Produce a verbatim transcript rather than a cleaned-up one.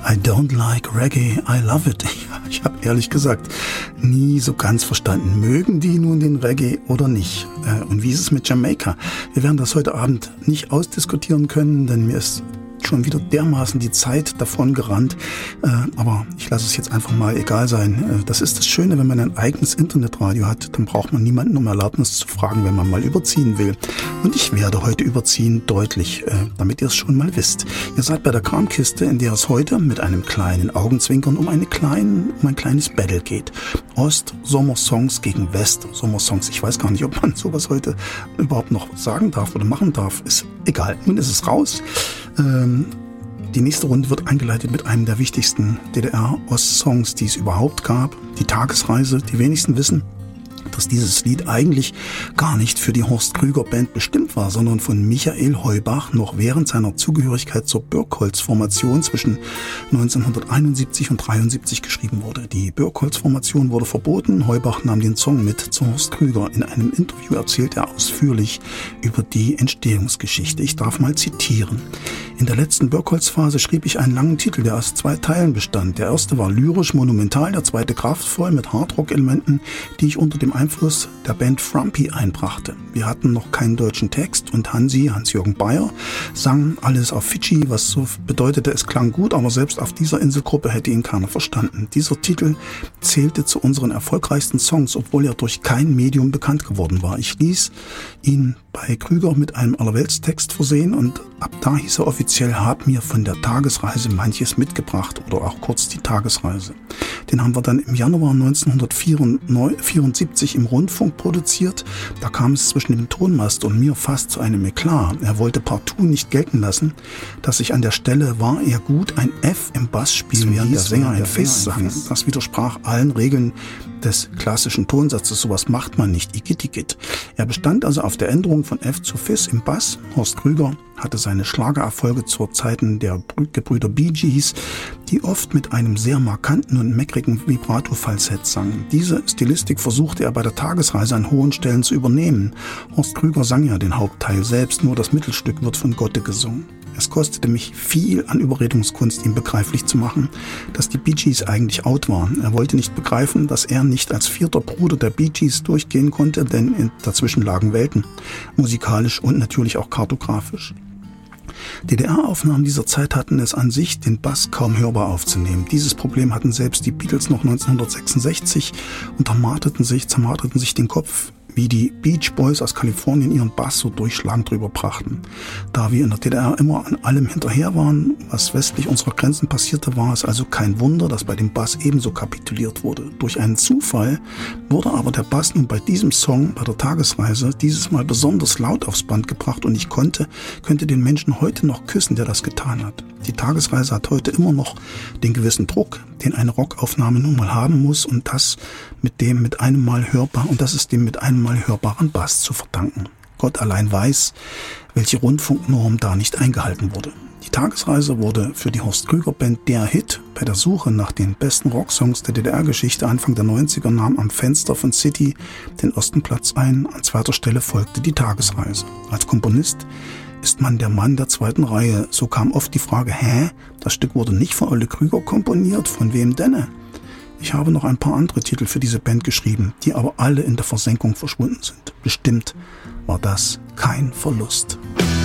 I don't like Reggae, I love it. Ich habe ehrlich gesagt nie so ganz verstanden, mögen die nun den Reggae oder nicht? Und wie ist es mit Jamaika? Wir werden das heute Abend nicht ausdiskutieren können, denn mir ist schon wieder dermaßen die Zeit davon gerannt. Äh, aber ich lasse es jetzt einfach mal egal sein. Äh, das ist das Schöne, wenn man ein eigenes Internetradio hat, dann braucht man niemanden um Erlaubnis zu fragen, wenn man mal überziehen will. Und ich werde heute überziehen, deutlich, äh, damit ihr es schon mal wisst. Ihr seid bei der Kramkiste, in der es heute mit einem kleinen Augenzwinkern um, eine kleinen, um ein kleines Battle geht. Ost-Sommersongs gegen West-Sommersongs. Ich weiß gar nicht, ob man sowas heute überhaupt noch sagen darf oder machen darf. Ist egal. Nun ist es raus. Ähm, die nächste Runde wird eingeleitet mit einem der wichtigsten D D R-Ost-Songs, die es überhaupt gab. Die Tagesreise. Die wenigsten wissen, dass dieses Lied eigentlich gar nicht für die Horst Krüger Band bestimmt war, sondern von Michael Heubach noch während seiner Zugehörigkeit zur Birkholz-Formation zwischen neunzehnhunderteinundsiebzig und dreiundsiebzig geschrieben wurde. Die Birkholz-Formation wurde verboten. Heubach nahm den Song mit zu Horst Krüger. In einem Interview erzählt er ausführlich über die Entstehungsgeschichte. Ich darf mal zitieren. In der letzten Birkholz-Phase schrieb ich einen langen Titel, der aus zwei Teilen bestand. Der erste war lyrisch monumental, der zweite kraftvoll mit Hardrock-Elementen, die ich unter dem Einfluss der Band Frumpy einbrachte. Wir hatten noch keinen deutschen Text und Hansi, Hans-Jürgen Bayer, sang alles auf Fidschi, was so bedeutete, es klang gut, aber selbst auf dieser Inselgruppe hätte ihn keiner verstanden. Dieser Titel zählte zu unseren erfolgreichsten Songs, obwohl er durch kein Medium bekannt geworden war. Ich ließ ihn bei Krüger mit einem Allerweltstext versehen und ab da hieß er offiziell, hab mir von der Tagesreise manches mitgebracht oder auch kurz die Tagesreise. Den haben wir dann im Januar neunzehnhundertvierundsiebzig im Rundfunk produziert. Da kam es zwischen dem Tonmast und mir fast zu einem Eklat. Er wollte partout nicht gelten lassen, dass ich an der Stelle war er gut ein F im Bass spielen, während der Sänger ein Fis sang. Das widersprach allen Regeln des klassischen Tonsatzes. Sowas macht man nicht. Igitt. Er bestand also auf der Änderung von F zu Fis im Bass. Horst Krüger hatte seine Schlagererfolge zur Zeiten der Gebrüder Bee Gees, die oft mit einem sehr markanten und meckrigen Vibrato-Falsett sangen. Diese Stilistik versuchte er bei der Tagesreise an hohen Stellen zu übernehmen. Horst Krüger sang ja den Hauptteil selbst, nur das Mittelstück wird von Gotte gesungen. Es kostete mich viel an Überredungskunst, ihm begreiflich zu machen, dass die Bee Gees eigentlich out waren. Er wollte nicht begreifen, dass er nicht als vierter Bruder der Bee Gees durchgehen konnte, denn dazwischen lagen Welten, musikalisch und natürlich auch kartografisch. D D R-Aufnahmen dieser Zeit hatten es an sich, den Bass kaum hörbar aufzunehmen. Dieses Problem hatten selbst die Beatles noch neunzehnhundertsechsundsechzig und zermarterten sich, zermarterten sich den Kopf, wie die Beach Boys aus Kalifornien ihren Bass so durchschlagend drüber brachten. Da wir in der D D R immer an allem hinterher waren, was westlich unserer Grenzen passierte, war es also kein Wunder, dass bei dem Bass ebenso kapituliert wurde. Durch einen Zufall wurde aber der Bass nun bei diesem Song, bei der Tagesreise, dieses Mal besonders laut aufs Band gebracht und ich konnte, könnte den Menschen heute noch küssen, der das getan hat. Die Tagesreise hat heute immer noch den gewissen Druck, den eine Rockaufnahme nun mal haben muss und das mit dem mit einem Mal hörbar und das ist dem mit einem Mal hörbaren Bass zu verdanken. Gott allein weiß, welche Rundfunknorm da nicht eingehalten wurde. Die Tagesreise wurde für die Horst Krüger Band der Hit. Bei der Suche nach den besten Rocksongs der D D R-Geschichte Anfang der neunziger nahm am Fenster von City den ersten Platz ein. An zweiter Stelle folgte die Tagesreise. Als Komponist ist man der Mann der zweiten Reihe. So kam oft die Frage, hä, das Stück wurde nicht von Olle Krüger komponiert, von wem denn? Ich habe noch ein paar andere Titel für diese Band geschrieben, die aber alle in der Versenkung verschwunden sind. Bestimmt war das kein Verlust.